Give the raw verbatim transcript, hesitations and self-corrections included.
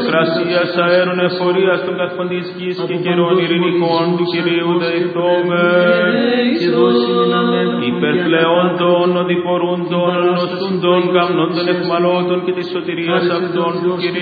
θεσπρασίας αέρων εφορίας των καθποντής γης και καιρών ειρηνικών του Κυρίου δεηθόμεν. Υπερπλεόντων, οδηπορούντων, νοσούντων, καμνόντων, εχμαλώτων και της σωτηρίας αυτών του Κυρίου